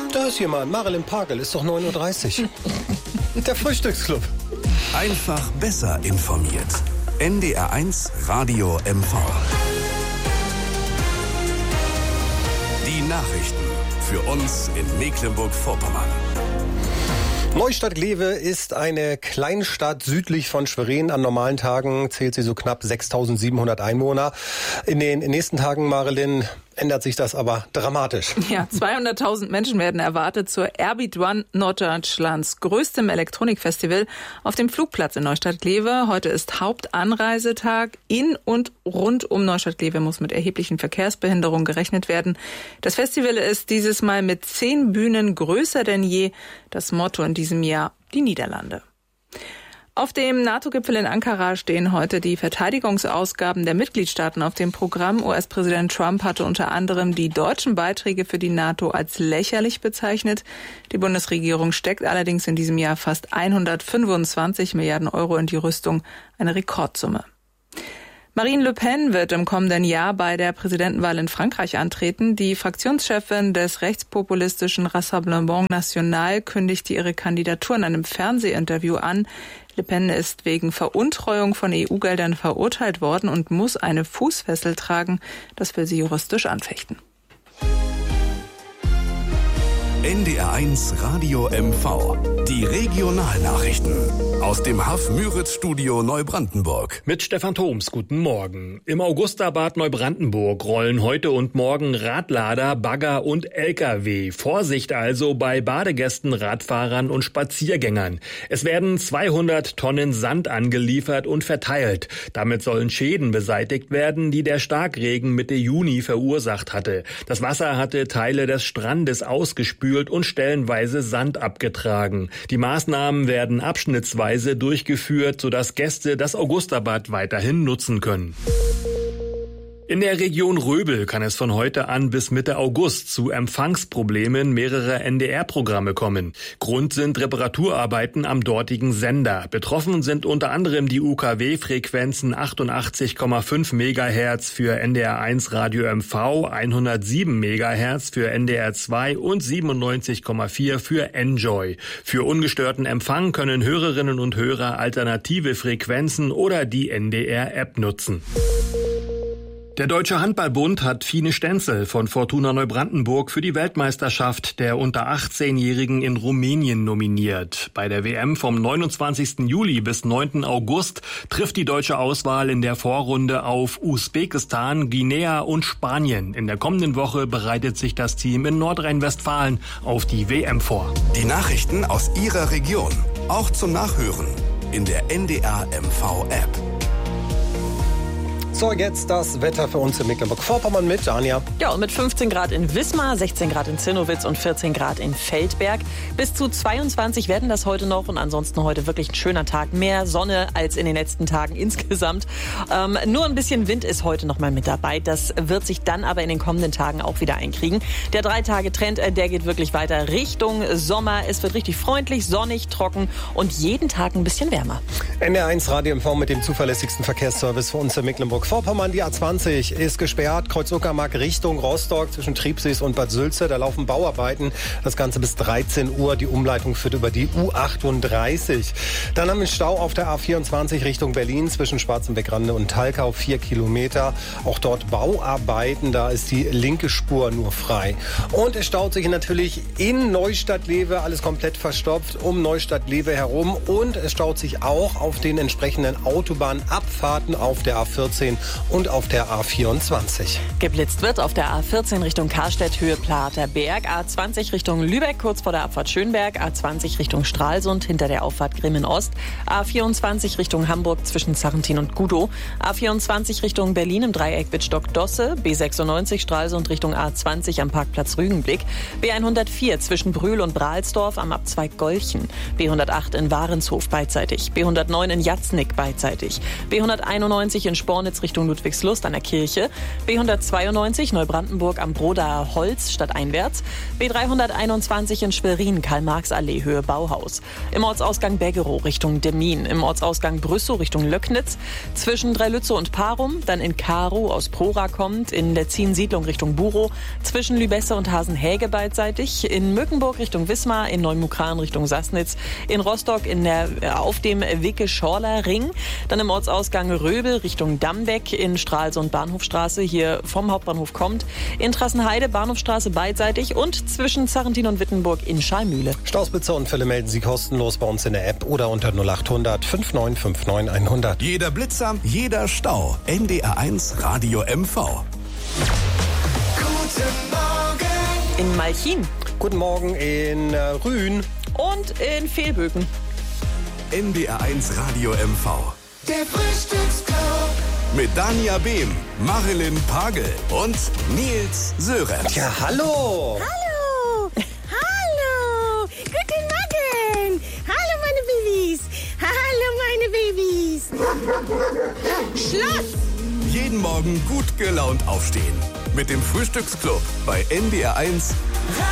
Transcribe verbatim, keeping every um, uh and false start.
Da ist jemand. Marilyn Pagel, ist doch neun Uhr dreißig. Der Frühstücksclub. Einfach besser informiert. N D R eins Radio M V. Die Nachrichten für uns in Mecklenburg-Vorpommern. Neustadt-Glewe ist eine Kleinstadt südlich von Schwerin. An normalen Tagen zählt sie so knapp sechstausendsiebenhundert Einwohner. In den nächsten Tagen, Marilyn, ändert sich das aber dramatisch. Ja, zweihunderttausend Menschen werden erwartet zur Airbeat One, Norddeutschlands größtem Elektronikfestival auf dem Flugplatz in Neustadt-Glewe. Heute ist Hauptanreisetag. In und rund um Neustadt-Glewe muss mit erheblichen Verkehrsbehinderungen gerechnet werden. Das Festival ist dieses Mal mit zehn Bühnen größer denn je. Das Motto in diesem Jahr: die Niederlande. Auf dem NATO-Gipfel in Ankara stehen heute die Verteidigungsausgaben der Mitgliedstaaten auf dem Programm. U S-Präsident Trump hatte unter anderem die deutschen Beiträge für die NATO als lächerlich bezeichnet. Die Bundesregierung steckt allerdings in diesem Jahr fast hundertfünfundzwanzig Milliarden Euro in die Rüstung, eine Rekordsumme. Marine Le Pen wird im kommenden Jahr bei der Präsidentenwahl in Frankreich antreten. Die Fraktionschefin des rechtspopulistischen Rassemblement National kündigte ihre Kandidatur in einem Fernsehinterview an. Le Pen ist wegen Veruntreuung von E U-Geldern verurteilt worden und muss eine Fußfessel tragen. Das will sie juristisch anfechten. N D R eins Radio M V. Die Regionalnachrichten aus dem Haff-Müritz-Studio Neubrandenburg. Mit Stefan Thoms, guten Morgen. Im Augusterbad Neubrandenburg rollen heute und morgen Radlader, Bagger und L K W. Vorsicht also bei Badegästen, Radfahrern und Spaziergängern. Es werden zweihundert Tonnen Sand angeliefert und verteilt. Damit sollen Schäden beseitigt werden, die der Starkregen Mitte Juni verursacht hatte. Das Wasser hatte Teile des Strandes ausgespült und stellenweise Sand abgetragen. Die Maßnahmen werden abschnittsweise durchgeführt, sodass Gäste das Augusterbad weiterhin nutzen können. In der Region Röbel kann es von heute an bis Mitte August zu Empfangsproblemen mehrerer N D R-Programme kommen. Grund sind Reparaturarbeiten am dortigen Sender. Betroffen sind unter anderem die U K W-Frequenzen achtundachtzig Komma fünf Megahertz für N D R eins Radio M V, hundertsieben Megahertz für N D R zwei und siebenundneunzig Komma vier für Enjoy. Für ungestörten Empfang können Hörerinnen und Hörer alternative Frequenzen oder die N D R-App nutzen. Der Deutsche Handballbund hat Fine Stenzel von Fortuna Neubrandenburg für die Weltmeisterschaft der unter achtzehnjährigen in Rumänien nominiert. Bei der W M vom neunundzwanzigsten Juli bis neunten August trifft die deutsche Auswahl in der Vorrunde auf Usbekistan, Guinea und Spanien. In der kommenden Woche bereitet sich das Team in Nordrhein-Westfalen auf die W M vor. Die Nachrichten aus Ihrer Region, auch zum Nachhören in der N D R M V-App. So, jetzt das Wetter für uns in Mecklenburg-Vorpommern mit Anja. Ja, und mit fünfzehn Grad in Wismar, sechzehn Grad in Zinnowitz und vierzehn Grad in Feldberg. Bis zu zweiundzwanzig werden das heute noch und ansonsten heute wirklich ein schöner Tag. Mehr Sonne als in den letzten Tagen insgesamt. Ähm, nur ein bisschen Wind ist heute noch mal mit dabei. Das wird sich dann aber in den kommenden Tagen auch wieder einkriegen. Der Drei-Tage-Trend, der geht wirklich weiter Richtung Sommer. Es wird richtig freundlich, sonnig, trocken und jeden Tag ein bisschen wärmer. N D R eins Radio M V mit dem zuverlässigsten Verkehrsservice für uns in Mecklenburg-Vorpommern. Die A zwanzig ist gesperrt, Kreuz Uckermark Richtung Rostock zwischen Triebsees und Bad Sülze. Da laufen Bauarbeiten, das Ganze bis dreizehn Uhr. Die Umleitung führt über die U achtunddreißig. Dann haben wir Stau auf der A vierundzwanzig Richtung Berlin zwischen Schwarzenberg-Rande und Talkau, vier Kilometer. Auch dort Bauarbeiten, da ist die linke Spur nur frei. Und es staut sich natürlich in Neustadt-Glewe, alles komplett verstopft, um Neustadt-Glewe herum. Und es staut sich auch auf den entsprechenden Autobahnabfahrten auf der A vierzehn und auf der A vierundzwanzig. Geblitzt wird auf der A vierzehn Richtung Karstedt, Höhe Platerberg, A zwanzig Richtung Lübeck, kurz vor der Abfahrt Schönberg, A zwanzig Richtung Stralsund, hinter der Auffahrt Grimmen-Ost, A vierundzwanzig Richtung Hamburg zwischen Sarrentin und Gudow, A vierundzwanzig Richtung Berlin im Dreieck Wittstock-Dosse, B sechsundneunzig Stralsund Richtung A zwanzig am Parkplatz Rügenblick, B hundertvier zwischen Brühl und Brahlsdorf am Abzweig Golchen, B hundertacht in Warenshof beidseitig, B hundertneun in Jatznick beidseitig, B hunderteinundneunzig in Spornitz Richtung Ludwigslust an der Kirche. B hundertzweiundneunzig Neubrandenburg am Brodaer Holz stadteinwärts. B dreihunderteinundzwanzig in Schwerin, Karl-Marx-Allee, Höhe Bauhaus. Im Ortsausgang Beggerow Richtung Demmin. Im Ortsausgang Brüssow Richtung Löcknitz. Zwischen Dreilützow und Parum. Dann in Karow aus Prora kommt. In Letzin-Siedlung Richtung Burow. Zwischen Lübesse und Hasenhäge beidseitig. In Mückenburg Richtung Wismar. In Neumukran Richtung Sassnitz. In Rostock in der, auf dem Wicke-Schorler Ring. Dann im Ortsausgang Röbel Richtung Dambeck. In Stralsund Bahnhofstraße hier vom Hauptbahnhof kommt. In Trassenheide Bahnhofstraße beidseitig. Und zwischen Zarrentin und Wittenburg in Schallmühle. Stausblitzer-Unfälle melden Sie kostenlos bei uns in der App oder unter null acht hundert fünfundneunzig neunundfünfzig hundert. Jeder Blitzer, jeder Stau. N D R eins Radio M V. Guten Morgen. In Malchin. Guten Morgen in äh, Rühen. Und in Fehlböken. N D R eins Radio M V. Der Frühstücksclub. Mit Dania Behm, Marilyn Pagel und Nils Sörensen. Ja, hallo. Hallo! Hallo! Guten Morgen! Hallo, meine Babys! Hallo, meine Babys! Schluss! Jeden Morgen gut gelaunt aufstehen. Mit dem Frühstücksclub bei N D R eins